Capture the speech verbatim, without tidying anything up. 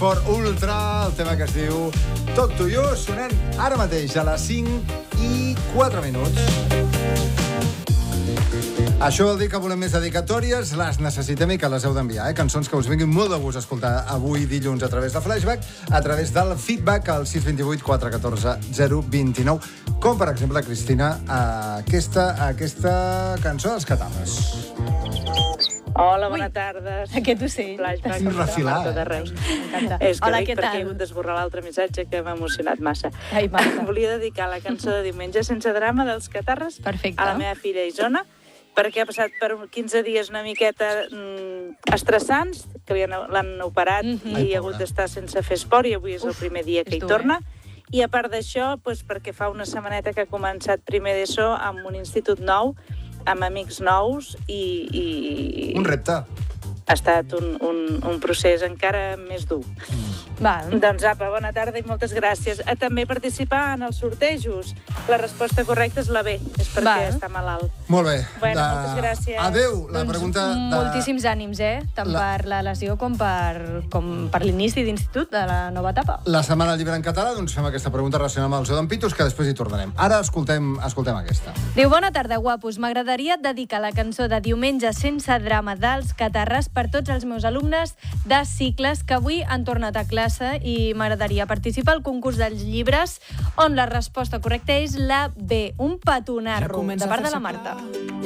Sport Ultra, el tema que es diu Talk to You, sonant ara mateix a les cinc i quatre minuts. Això vol dir que volem més dedicatòries, les necessitem i que les heu d'enviar, eh? Cançons que us vinguin molt de gust escoltar avui dilluns a través de Flashback, a través del feedback al sis dos vuit quatre un quatre zero dos nou, com per exemple, Cristina, aquesta, aquesta cançó dels Catarres. Hola, bona tarda. Aquest ocell. Flashback, Un refilar, Marta de Reus. M'encanta. És que Hola, dic què perquè tal? he hagut d'esborrar l'altre missatge que m'ha emocionat massa. Ai, Marta. Volia dedicar la cançó de Diumenge sense drama dels Catarres Perfecte. a la meva filla Isona, perquè ha passat per quinze dies una miqueta mm, estressants, que li han- l'han operat Mhm. i Ai, ha hagut pobra. d'estar sense fer esport, i avui és el Uf, primer dia que és hi dur, torna. I a part d'això, doncs, perquè fa una setmaneta que ha començat primer d'ESO amb un institut nou, amb amics nous, i, i Un repte. ha estat un, un, un procés encara més dur. Val. Doncs apa, bona tarda i moltes gràcies. A també participar en els sortejos. La resposta correcta és la B, és perquè Val. està malalt. Molt bé. Bueno, moltes gràcies. Adéu, la Doncs pregunta... De... moltíssims ànims, eh? Tant La- per la lesió com per, com per l'inici d'institut de la nova etapa. La setmana del llibre en català, doncs fem aquesta pregunta relacionada amb el zoo d'en Pitos, que després hi tornarem. Ara escoltem, escoltem aquesta. Diu, bona tarda, guapos. M'agradaria dedicar la cançó de Diumenge sense drama dels Catarres per tots els meus alumnes de cicles que avui han tornat a classe i m'agradaria participar al concurs dels llibres, on la resposta correcta és la B, un petonarro, de part de la Marta.